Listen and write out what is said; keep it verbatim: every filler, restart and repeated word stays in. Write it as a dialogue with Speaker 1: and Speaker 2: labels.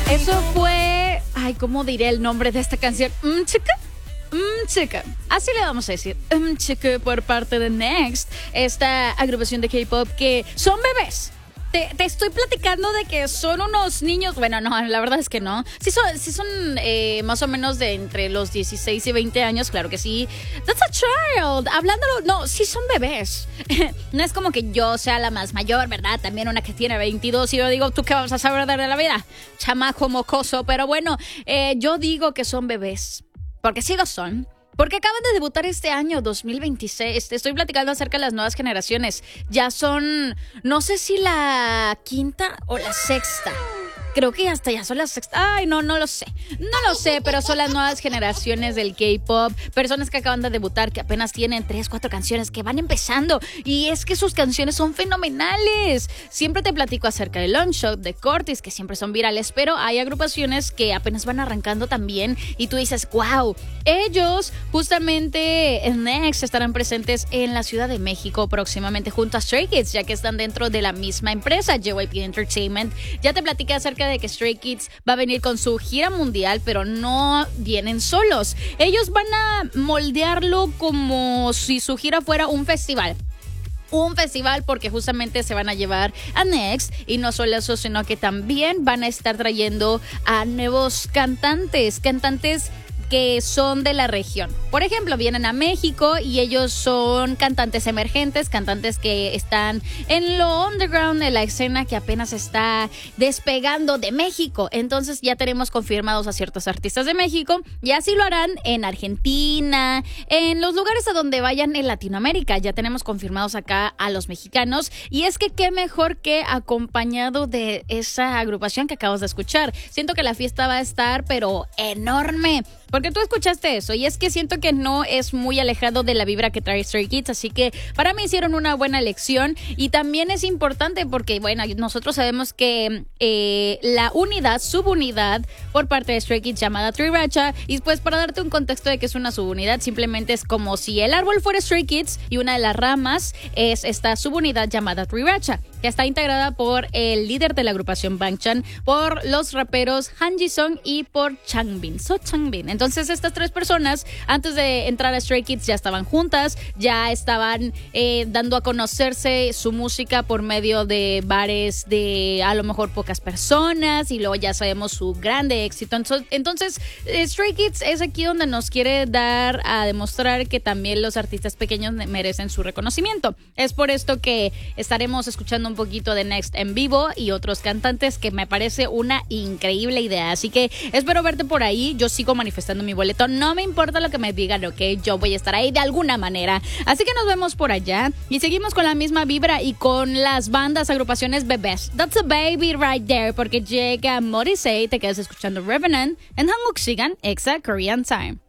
Speaker 1: Eso fue... Ay, ¿cómo diré el nombre de esta canción? Mm, chica. Mm, chica. Así le vamos a decir. Mm, chica por parte de Next. Esta agrupación de K-pop que son bebés. Te, te estoy platicando de que son unos niños. Bueno, no, la verdad es que no. Sí son, sí son eh, más o menos de entre los dieciséis y veinte años, claro que sí. That's a child. Hablándolo, no, sí son bebés. No es como que yo sea la más mayor, ¿verdad? También una que tiene veintidós y yo digo, ¿tú qué vas a saber de la vida? Chamaco mocoso. Pero bueno, eh, yo digo que son bebés. Porque sí lo son. Porque acaban de debutar este año, dos mil veintiséis. Te estoy platicando acerca de las nuevas generaciones. Ya son, no sé si la quinta o la sexta. Creo que hasta ya son las sexta. Ay, no, no lo sé. No lo sé, pero son las nuevas generaciones del K-pop. Personas que acaban de debutar, que apenas tienen tres, cuatro canciones, que van empezando. Y es que sus canciones son fenomenales. Siempre te platico acerca de Longshot, de Cortis, que siempre son virales. Pero hay agrupaciones que apenas van arrancando también. Y tú dices, wow. Ellos, justamente, en Next, estarán presentes en la Ciudad de México próximamente junto a Stray Kids, ya que están dentro de la misma empresa, J Y P Entertainment. Ya te platiqué acerca de que Stray Kids va a venir con su gira mundial, pero no vienen solos. Ellos van a moldearlo como si su gira fuera un festival. Un festival porque justamente se van a llevar a Next y no solo eso, sino que también van a estar trayendo a nuevos cantantes, cantantes que son de la región. Por ejemplo, vienen a México y ellos son cantantes emergentes, cantantes que están en lo underground de la escena que apenas está despegando de México. Entonces ya tenemos confirmados a ciertos artistas de México y así lo harán en Argentina, en los lugares a donde vayan en Latinoamérica. Ya tenemos confirmados acá a los mexicanos y es que qué mejor que acompañado de esa agrupación que acabas de escuchar. Siento que la fiesta va a estar pero enorme. Porque tú escuchaste eso y es que siento que no es muy alejado de la vibra que trae Stray Kids, así que para mí hicieron una buena elección y también es importante porque, bueno, nosotros sabemos que eh, la unidad, subunidad por parte de Stray Kids llamada Triracha, y pues para darte un contexto de que es una subunidad, simplemente es como si el árbol fuera Stray Kids y una de las ramas es esta subunidad llamada Triracha, que está integrada por el líder de la agrupación Bangchan, por los raperos Han Ji-sung y por Changbin, So Changbin. Entonces estas tres personas antes de entrar a Stray Kids ya estaban juntas, ya estaban eh, dando a conocerse su música por medio de bares de a lo mejor pocas personas y luego ya sabemos su grande éxito. Entonces, entonces Stray Kids es aquí donde nos quiere dar a demostrar que también los artistas pequeños merecen su reconocimiento. Es por esto que estaremos escuchando un poquito de Next en vivo y otros cantantes que me parece una increíble idea. Así que espero verte por ahí. Yo sigo manifestando mi boleto, no me importa lo que me digan, ok, yo voy a estar ahí de alguna manera, así que nos vemos por allá y seguimos con la misma vibra y con las bandas, agrupaciones bebés. That's a baby right there, porque llega Morrissey, te quedas escuchando Revenant en Hanguk Sigan Exa Korean Time.